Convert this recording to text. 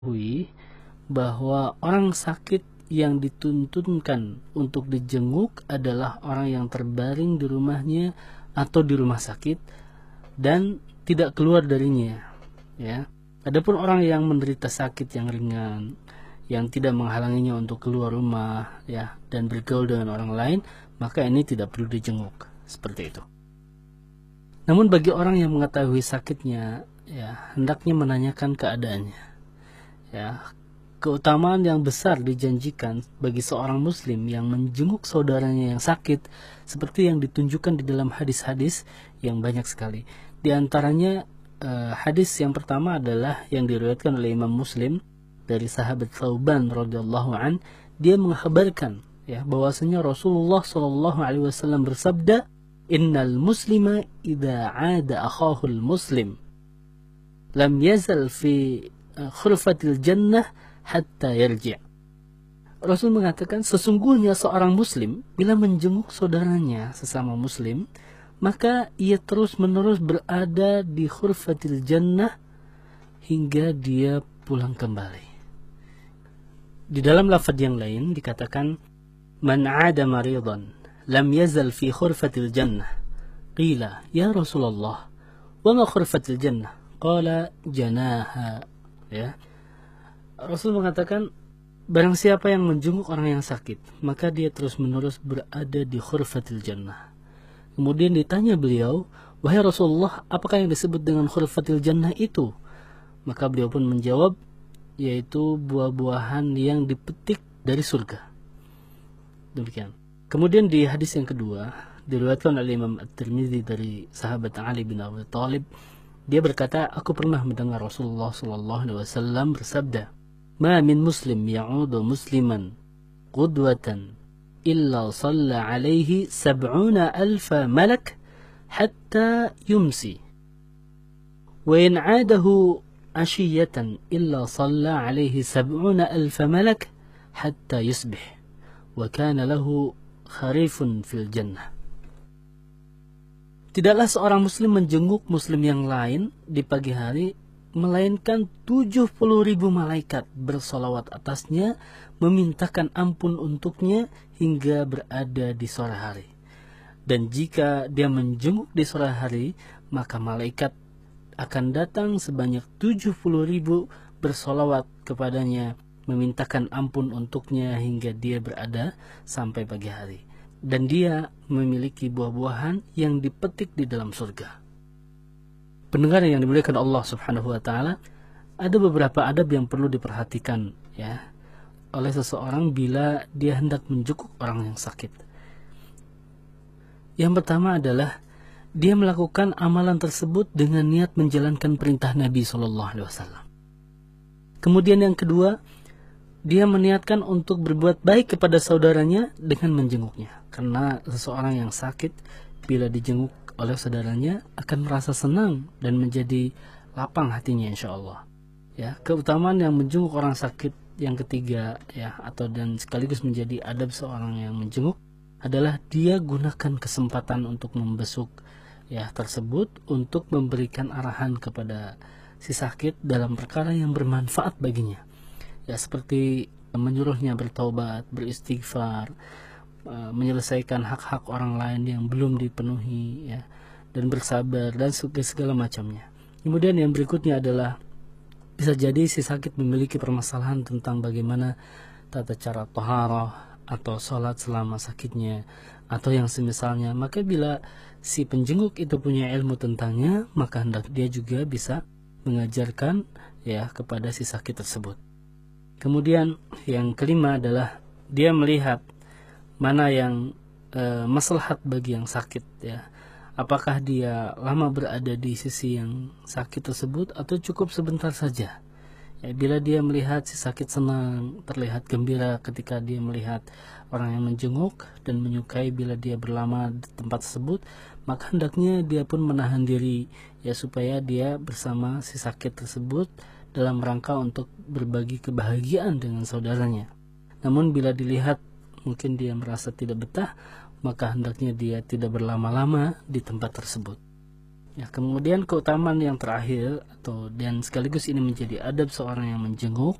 Hui bahwa orang sakit yang dituntunkan untuk dijenguk adalah orang yang terbaring di rumahnya atau di rumah sakit dan tidak keluar darinya, ya. Adapun orang yang menderita sakit yang ringan yang tidak menghalanginya untuk keluar rumah, ya, dan bergaul dengan orang lain, maka ini tidak perlu dijenguk, seperti itu. Namun bagi orang yang mengetahui sakitnya, ya, hendaknya menanyakan keadaannya. Ya, keutamaan yang besar dijanjikan bagi seorang muslim yang menjenguk saudaranya yang sakit seperti yang ditunjukkan di dalam hadis-hadis yang banyak sekali. Di antaranya hadis yang pertama adalah yang diriwayatkan oleh Imam Muslim dari sahabat Thauban radhiyallahu an. Dia menghabarkan, ya, bahwasanya Rasulullah sallallahu alaihi wasallam bersabda, "Innal muslima idza 'ada akhahul muslim lam yazal fi khurfatil jannah hatta yarji'." Rasul mengatakan sesungguhnya seorang muslim bila menjenguk saudaranya sesama muslim, maka ia terus-menerus berada di khurfatil jannah hingga dia pulang kembali. Di dalam lafaz yang lain dikatakan, "Man 'ada maridan lam yazal fi khurfatil jannah." Qila, "Ya Rasulullah, wa ma khurfatil jannah?" Qala, "Janaha." Ya. Rasul mengatakan barang siapa yang menjenguk orang yang sakit, maka dia terus-menerus berada di khurfatil jannah. Kemudian ditanya beliau, "Wahai Rasulullah, apakah yang disebut dengan khurfatil jannah itu?" Maka beliau pun menjawab, yaitu buah-buahan yang dipetik dari surga. Demikian. Kemudian di hadis yang kedua, diriwayatkan oleh Imam At-Tirmidzi dari sahabat Ali bin Abi Thalib, dia berkata, "Aku pernah mendengar Rasulullah sallallahu alaihi wasallam bersabda, "Ma min muslim ya'udu musliman qudwatan illa shalla alaihi 70,000 malak hatta yumsi. Wa in 'adahu ashiyatan illa shalla alaihi 70,000 malak hatta yusbih. Wa kana lahu kharifun fil jannah." Tidaklah seorang muslim menjenguk muslim yang lain di pagi hari, melainkan 70.000 malaikat bersolawat atasnya, memintakan ampun untuknya hingga berada di sore hari. Dan jika dia menjenguk di sore hari, maka malaikat akan datang sebanyak 70.000 bersolawat kepadanya, memintakan ampun untuknya hingga dia berada sampai pagi hari. Dan dia memiliki buah-buahan yang dipetik di dalam surga. Pendengar yang dimuliakan Allah Subhanahu wa taala, ada beberapa adab yang perlu diperhatikan, ya, oleh seseorang bila dia hendak menjenguk orang yang sakit. Yang pertama adalah dia melakukan amalan tersebut dengan niat menjalankan perintah Nabi sallallahu alaihi wasallam. Kemudian yang kedua, dia meniatkan untuk berbuat baik kepada saudaranya dengan menjenguknya. Karena seseorang yang sakit bila dijenguk oleh saudaranya akan merasa senang dan menjadi lapang hatinya, insyaallah. Ya, keutamaan yang menjenguk orang sakit yang ketiga, ya, atau dan sekaligus menjadi adab seorang yang menjenguk adalah dia gunakan kesempatan untuk membesuk, ya, tersebut untuk memberikan arahan kepada si sakit dalam perkara yang bermanfaat baginya. Ya, seperti menyuruhnya bertaubat, beristighfar, menyelesaikan hak-hak orang lain yang belum dipenuhi, ya, dan bersabar dan segala macamnya. Kemudian yang berikutnya adalah bisa jadi si sakit memiliki permasalahan tentang bagaimana tata cara taharah atau sholat selama sakitnya atau yang semisalnya. Maka bila si penjenguk itu punya ilmu tentangnya, maka hendak dia juga bisa mengajarkan, ya, kepada si sakit tersebut. Kemudian yang kelima adalah dia melihat mana yang maslahat bagi yang sakit, ya. Apakah dia lama berada di sisi yang sakit tersebut atau cukup sebentar saja. Ya, bila dia melihat si sakit senang, terlihat gembira ketika dia melihat orang yang menjenguk dan menyukai bila dia berlama di tempat tersebut, maka hendaknya dia pun menahan diri, ya, supaya dia bersama si sakit tersebut dalam rangka untuk berbagi kebahagiaan dengan saudaranya. Namun bila dilihat mungkin dia merasa tidak betah, maka hendaknya dia tidak berlama-lama di tempat tersebut. Ya, kemudian keutamaan yang terakhir dan sekaligus ini menjadi adab seorang yang menjenguk